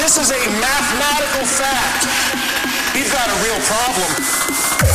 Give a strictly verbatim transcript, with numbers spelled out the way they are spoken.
This is a mathematical fact. We've got a real problem.